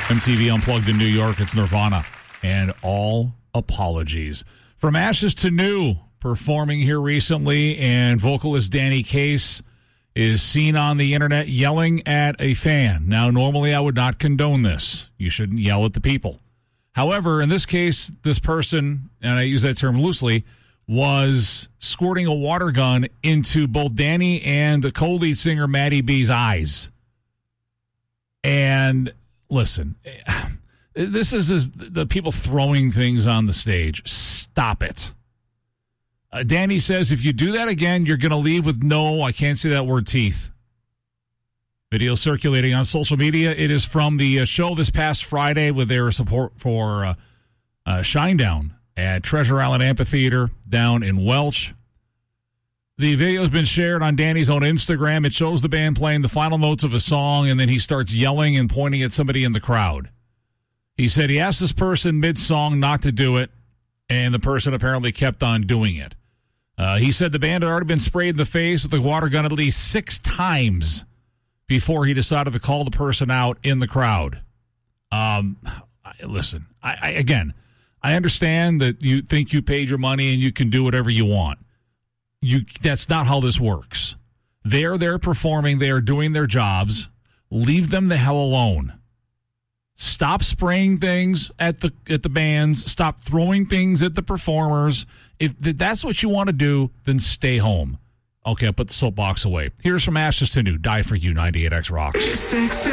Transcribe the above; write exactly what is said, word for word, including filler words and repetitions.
M T V Unplugged in New York, it's Nirvana. And all apologies. From ashes to new, performing here recently, and vocalist Danny Case is seen on the internet yelling at a fan. Now, normally I would not condone this. You shouldn't yell at the people. However, in this case, this person, and I use that term loosely, was squirting a water gun into both Danny and the co-lead singer Maddie B's eyes. And listen, this is, is the people throwing things on the stage. Stop it. Uh, Danny says if you do that again, you're going to leave with no, I can't say that word, teeth. Video circulating on social media. It is from the uh, show this past Friday with their support for uh, uh, Shinedown at Treasure Island Amphitheater down in Welch. The video has been shared on Danny's own Instagram. It shows the band playing the final notes of a song, and then he starts yelling and pointing at somebody in the crowd. He said he asked this person mid-song not to do it, and the person apparently kept on doing it. Uh, he said the band had already been sprayed in the face with a water gun at least six times before he decided to call the person out in the crowd. Um, listen, I, I, again, I understand that you think you paid your money and you can do whatever you want. You, that's not how this works. They're there performing. They are doing their jobs. Leave them the hell alone. Stop spraying things at the at the bands. Stop throwing things at the performers. If that's what you want to do, then stay home. Okay, I'll put the soapbox away. Here's from ashes to new. Die for you, ninety-eight X Rocks.